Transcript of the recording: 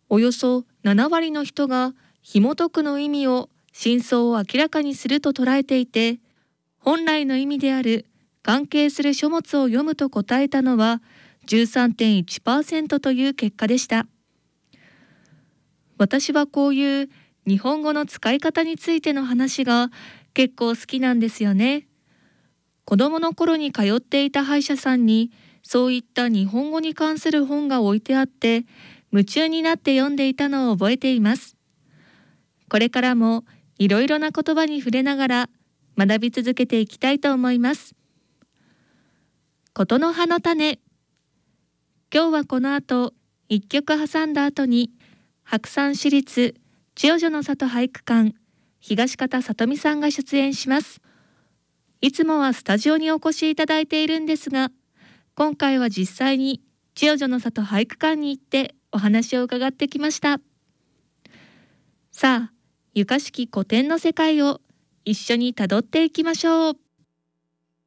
およそ7割の人が紐解くの意味を真相を明らかにすると捉えていて、本来の意味である関係する書物を読むと答えたのは 13.1% という結果でした。私はこういう日本語の使い方についての話が結構好きなんですよね。子供の頃に通っていた歯医者さんにそういった日本語に関する本が置いてあって夢中になって読んでいたのを覚えています。これからもいろいろな言葉に触れながら学び続けていきたいと思います。ことの葉の種。今日はこの後一曲挟んだ後に白山市立千代女の里俳句館東方さとみさんが出演します。いつもはスタジオにお越しいただいているんですが、今回は実際に千代女の里俳句館に行ってお話を伺ってきました。さあ、ゆかしき古典の世界を一緒にたどっていきましょう。